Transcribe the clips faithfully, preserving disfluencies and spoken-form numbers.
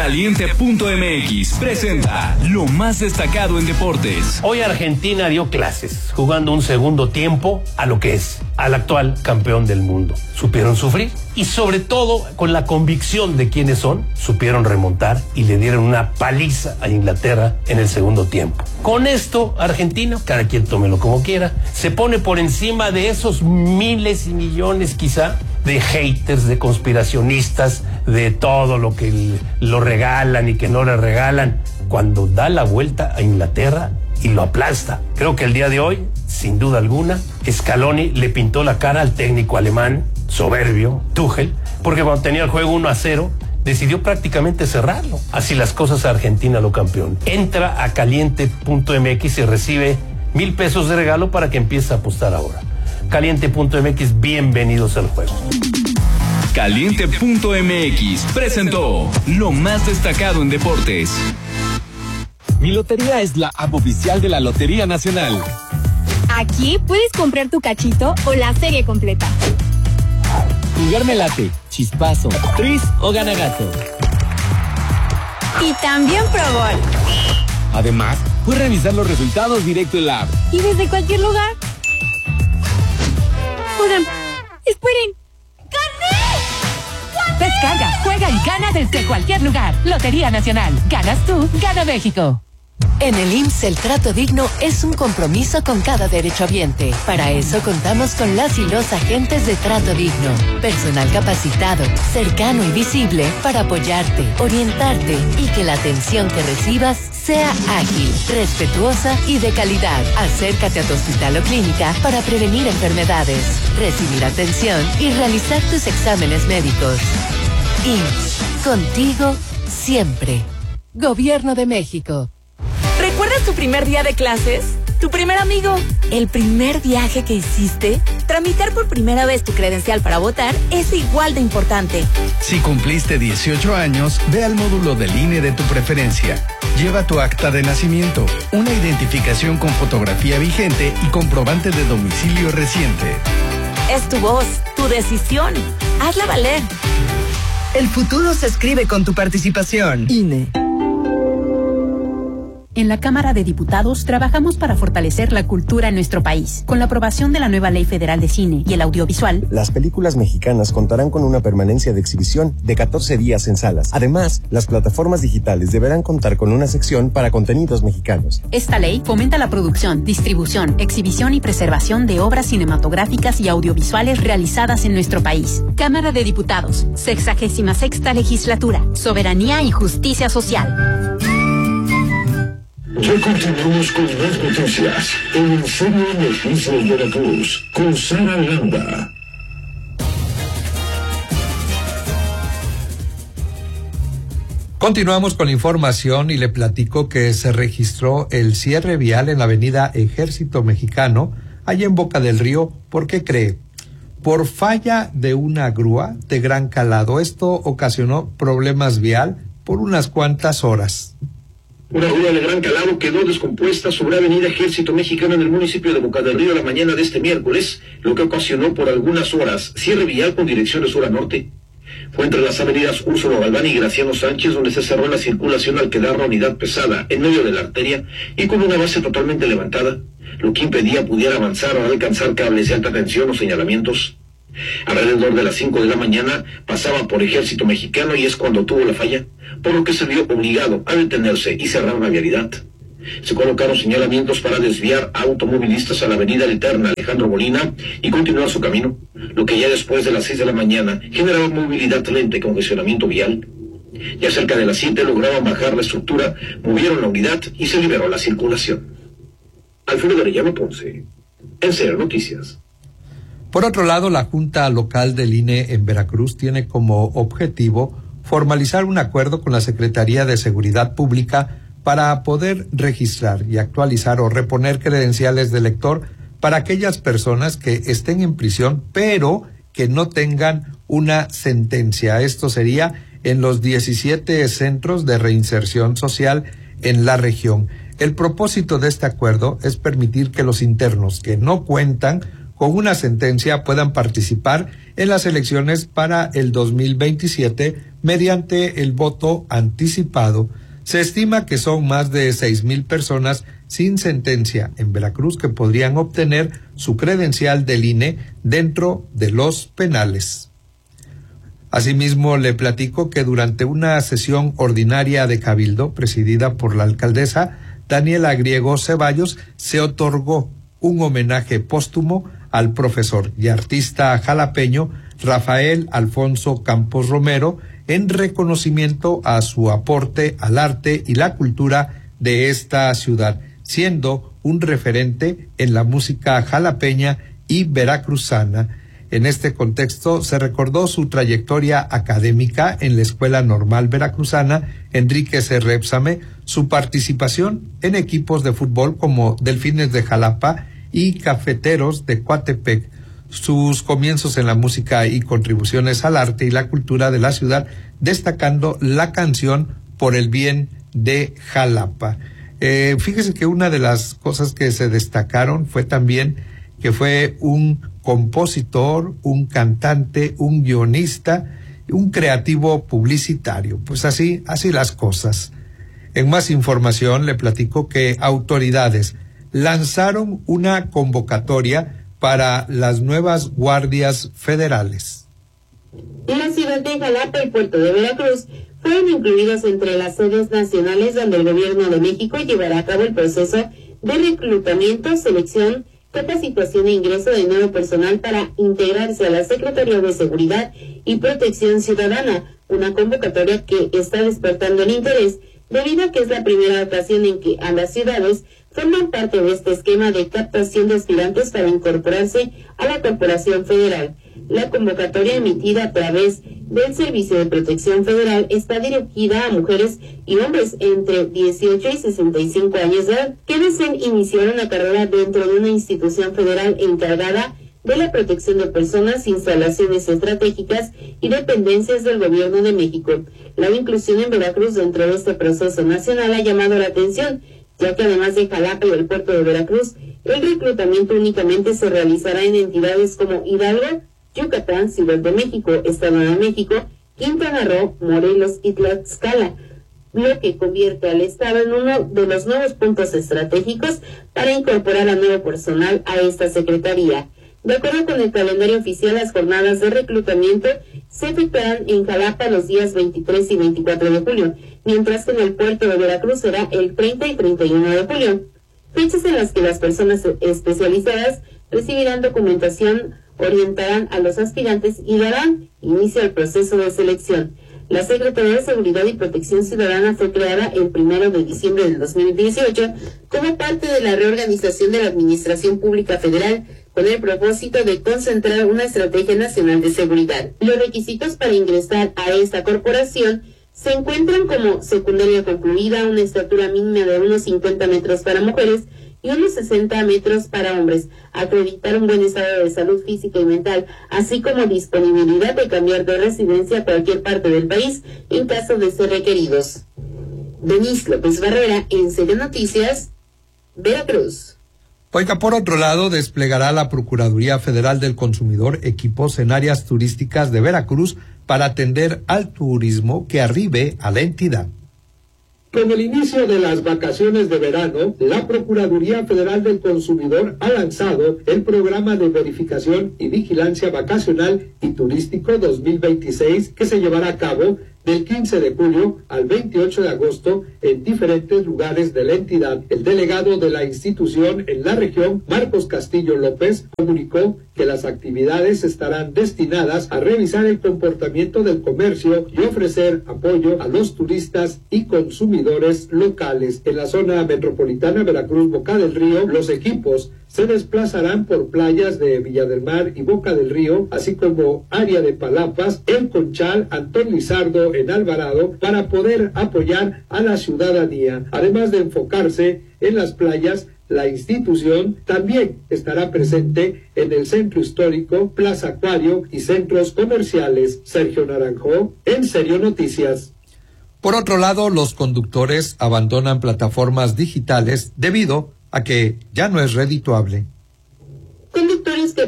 Caliente punto m x presenta lo más destacado en deportes. Hoy Argentina dio clases, jugando un segundo tiempo a lo que es, al actual campeón del mundo. Supieron sufrir y sobre todo, con la convicción de quiénes son, supieron remontar y le dieron una paliza a Inglaterra en el segundo tiempo. Con esto, Argentina, cada quien tómelo como quiera, se pone por encima de esos miles y millones quizá de haters, de conspiracionistas, de todo lo que lo regalan y que no le regalan, cuando da la vuelta a Inglaterra y lo aplasta. Creo que el día de hoy, sin duda alguna, Scaloni le pintó la cara al técnico alemán, soberbio, Tuchel, porque cuando tenía el juego uno a cero, decidió prácticamente cerrarlo. Así las cosas, Argentina lo campeón. Entra a Caliente punto m x y recibe mil pesos de regalo para que empiece a apostar ahora. Caliente punto m x, bienvenidos al juego. Caliente punto m x presentó lo más destacado en deportes. Mi Lotería es la app oficial de la Lotería Nacional. Aquí puedes comprar tu cachito o la serie completa. Jugar me late, chispazo, tris o ganagato. Y también Pro Bowl. Además, puedes revisar los resultados directo en la app. Y desde cualquier lugar. Oigan, esperen. ¡Gané! Descarga, juega y gana desde cualquier lugar. Lotería Nacional. Ganas tú, gana México. En el I M S S el trato digno es un compromiso con cada derechohabiente. Para eso contamos con las y los agentes de Trato Digno. Personal capacitado, cercano y visible para apoyarte, orientarte y que la atención que recibas sea ágil, respetuosa y de calidad. Acércate a tu hospital o clínica para prevenir enfermedades, recibir atención y realizar tus exámenes médicos. I M S S, contigo siempre. Gobierno de México. ¿Recuerdas tu primer día de clases? ¿Tu primer amigo? ¿El primer viaje que hiciste? Tramitar por primera vez tu credencial para votar es igual de importante. Si cumpliste dieciocho años, ve al módulo del I N E de tu preferencia. Lleva tu acta de nacimiento, una identificación con fotografía vigente y comprobante de domicilio reciente. Es tu voz, tu decisión. Hazla valer. El futuro se escribe con tu participación. I N E. En la Cámara de Diputados trabajamos para fortalecer la cultura en nuestro país. Con la aprobación de la nueva Ley Federal de Cine y el audiovisual, las películas mexicanas contarán con una permanencia de exhibición de catorce días en salas. Además, las plataformas digitales deberán contar con una sección para contenidos mexicanos. Esta ley fomenta la producción, distribución, exhibición y preservación de obras cinematográficas y audiovisuales realizadas en nuestro país. Cámara de Diputados, sexagésima sexta legislatura, soberanía y justicia social. Ya continuamos con más noticias en En Serio Noticias Veracruz con Sara Landa. Continuamos con la información y le platico que se registró el cierre vial en la avenida Ejército Mexicano, allá en Boca del Río. ¿Por qué cree? Por falla de una grúa de gran calado. Esto ocasionó problemas vial por unas cuantas horas. Una grúa de gran calado quedó descompuesta sobre Avenida Ejército Mexicano en el municipio de Boca del Río la mañana de este miércoles, lo que ocasionó por algunas horas cierre vial con dirección de sur a norte. Fue entre las avenidas Úrsula Galván y Graciano Sánchez donde se cerró la circulación al quedar la unidad pesada en medio de la arteria y con una base totalmente levantada, lo que impedía pudiera avanzar o alcanzar cables de alta tensión o señalamientos. Alrededor de las cinco de la mañana pasaba por Ejército Mexicano y es cuando tuvo la falla, por lo que se vio obligado a detenerse y cerrar la vialidad. Se colocaron señalamientos para desviar a automovilistas a la avenida Eterna Alejandro Molina y continuar su camino, lo que ya después de las seis de la mañana generaba movilidad lenta y congestionamiento vial. Ya cerca de las siete lograban bajar la estructura, movieron la unidad y se liberó la circulación. Alfredo Arellano Ponce, En Serio Noticias. Por otro lado, la Junta Local del I N E en Veracruz tiene como objetivo formalizar un acuerdo con la Secretaría de Seguridad Pública para poder registrar y actualizar o reponer credenciales de lector para aquellas personas que estén en prisión, pero que no tengan una sentencia. Esto sería en los diecisiete centros de reinserción social en la región. El propósito de este acuerdo es permitir que los internos que no cuentan con una sentencia puedan participar en las elecciones para el dos mil veintisiete mediante el voto anticipado. Se estima que son más de seis mil personas sin sentencia en Veracruz que podrían obtener su credencial del I N E dentro de los penales. Asimismo, le platico que durante una sesión ordinaria de Cabildo, presidida por la alcaldesa Daniela Griego Ceballos, se otorgó un homenaje póstumo al profesor y artista jalapeño Rafael Alfonso Campos Romero, en reconocimiento a su aporte al arte y la cultura de esta ciudad, siendo un referente en la música jalapeña y veracruzana. En este contexto se recordó su trayectoria académica en la Escuela Normal Veracruzana Enrique C. Repsame, su participación en equipos de fútbol como Delfines de Jalapa y Cafeteros de Coatepec, sus comienzos en la música y contribuciones al arte y la cultura de la ciudad, destacando la canción Por el bien de Jalapa. Eh, fíjese que una de las cosas que se destacaron fue también que fue un compositor, un cantante, un guionista, un creativo publicitario. Pues así, así las cosas. En más información le platico que autoridades lanzaron una convocatoria para las nuevas guardias federales. La ciudad de Jalapa y Puerto de Veracruz fueron incluidos entre las sedes nacionales donde el gobierno de México llevará a cabo el proceso de reclutamiento, selección, capacitación e ingreso de nuevo personal para integrarse a la Secretaría de Seguridad y Protección Ciudadana, una convocatoria que está despertando el interés debido a que es la primera ocasión en que ambas ciudades forman parte de este esquema de captación de aspirantes para incorporarse a la Corporación Federal. La convocatoria emitida a través del Servicio de Protección Federal está dirigida a mujeres y hombres entre dieciocho y sesenta y cinco años de edad que deseen iniciar una carrera dentro de una institución federal encargada de la protección de personas, instalaciones estratégicas y dependencias del Gobierno de México. La inclusión en Veracruz dentro de este proceso nacional ha llamado la atención, ya que además de Jalapa y el puerto de Veracruz, el reclutamiento únicamente se realizará en entidades como Hidalgo, Yucatán, Ciudad de México, Estado de México, Quintana Roo, Morelos y Tlaxcala, lo que convierte al Estado en uno de los nuevos puntos estratégicos para incorporar a nuevo personal a esta secretaría. De acuerdo con el calendario oficial, las jornadas de reclutamiento se efectuarán en Jalapa los días veintitrés y veinticuatro de julio, mientras que en el puerto de Veracruz será el treinta y treinta y uno de julio, fechas en las que las personas especializadas recibirán documentación, orientarán a los aspirantes y darán inicio al proceso de selección. La Secretaría de Seguridad y Protección Ciudadana fue creada el primero de diciembre del dos mil dieciocho como parte de la reorganización de la Administración Pública Federal con el propósito de concentrar una estrategia nacional de seguridad. Los requisitos para ingresar a esta corporación se encuentran como secundaria concluida, una estatura mínima de unos cincuenta metros para mujeres y unos sesenta metros para hombres, acreditar un buen estado de salud física y mental, así como disponibilidad de cambiar de residencia a cualquier parte del país en caso de ser requeridos. Denise López Barrera, en Serio Noticias, Veracruz. Oiga, por otro lado, desplegará la Procuraduría Federal del Consumidor equipos en áreas turísticas de Veracruz para atender al turismo que arribe a la entidad. Con el inicio de las vacaciones de verano, la Procuraduría Federal del Consumidor ha lanzado el programa de verificación y vigilancia vacacional y turístico dos mil veintiséis que se llevará a cabo del quince de julio al veintiocho de agosto en diferentes lugares de la entidad. El delegado de la institución en la región, Marcos Castillo López, comunicó que las actividades estarán destinadas a revisar el comportamiento del comercio y ofrecer apoyo a los turistas y consumidores locales. En la zona metropolitana Veracruz, Boca del Río, los equipos se desplazarán por playas de Villa del Mar y Boca del Río, así como área de Palapas, El Conchal, Antón Lizardo, en Alvarado, para poder apoyar a la ciudadanía. Además de enfocarse en las playas, la institución también estará presente en el Centro Histórico, Plaza Acuario y centros comerciales. Sergio Naranjo, En Serio Noticias. Por otro lado, los conductores abandonan plataformas digitales debido a que ya no es redituable. Conductores que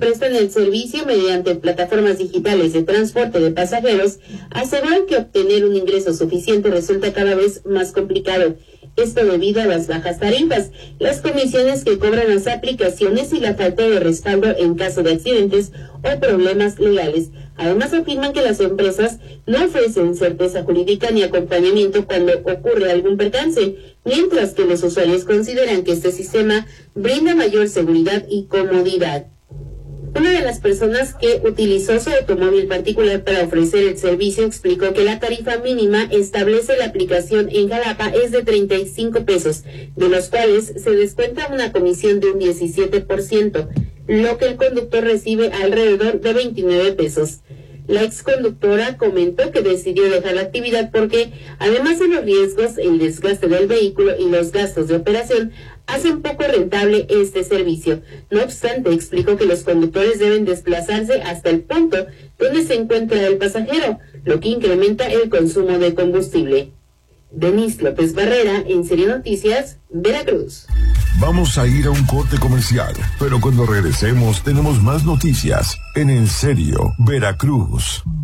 prestan el servicio mediante plataformas digitales de transporte de pasajeros aseguran que obtener un ingreso suficiente resulta cada vez más complicado. Esto debido a las bajas tarifas, las comisiones que cobran las aplicaciones y la falta de respaldo en caso de accidentes o problemas legales. Además, afirman que las empresas no ofrecen certeza jurídica ni acompañamiento cuando ocurre algún percance, mientras que los usuarios consideran que este sistema brinda mayor seguridad y comodidad. Una de las personas que utilizó su automóvil particular para ofrecer el servicio explicó que la tarifa mínima establece la aplicación en Jalapa es de treinta y cinco pesos, de los cuales se descuenta una comisión de un diecisiete por ciento, lo que el conductor recibe alrededor de veintinueve pesos. La exconductora comentó que decidió dejar la actividad porque, además de los riesgos, el desgaste del vehículo y los gastos de operación, hacen poco rentable este servicio. No obstante, explicó que los conductores deben desplazarse hasta el punto donde se encuentra el pasajero, lo que incrementa el consumo de combustible. Denise López Barrera, En Serio Noticias, Veracruz. Vamos a ir a un corte comercial, pero cuando regresemos tenemos más noticias en En Serio, Veracruz.